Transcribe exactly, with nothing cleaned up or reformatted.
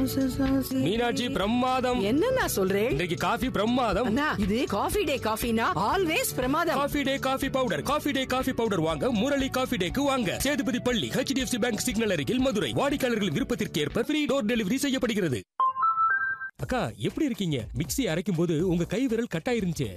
மீனாட்சி பிரமாதம். என்ன நான் சொல்றேன்? இன்றைக்கு காஃபி பிரமாதம். அண்ணா, இது காஃபி டே காஃபினா ஆல்வேஸ் பிரமாதம். Coffee day coffee powder. Coffee day coffee powder வாங்க முரளி காஃபி டேக்கு வாங்க. சேதுபதி பள்ளி, H D F C bank signal அருகில், மதுரை. வாடிக்கையாளர்கள் விருப்பத்திற்கு ஏற்ப ஃப்ரீ டோர் டெலிவரி செய்யப்படுகிறது. அக்கா எப்படி இருக்கீங்க? மிக்ஸி அரைக்கும் போது உங்க கை விரல் கட்டாயிருந்துச்சு.